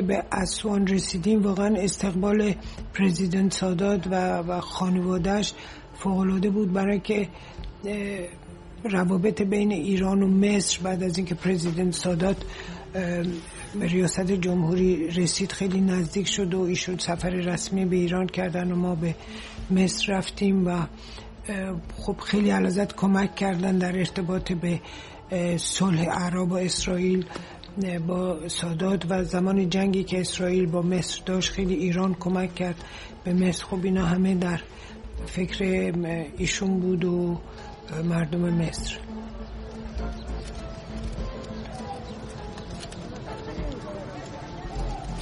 به اسوان رسیدیم واقعا استقبال پرزیدنت سادات و خانواده‌اش فوق‌العاده بود، برای که روابط بین ایران و مصر بعد از اینکه پرزیدنت سادات به ریاست جمهوری رسید خیلی نزدیک شد و ایشون سفر رسمی به ایران کردن و ما به مصر رفتیم و خب خیلی علازت کمک کردن در ارتباط به صلح عرب و اسرائیل با سادات و زمان جنگی که اسرائیل با مصر داشت خیلی ایران کمک کرد به مصر. خب اینا همه در فکر ایشون بود و مردم مصر.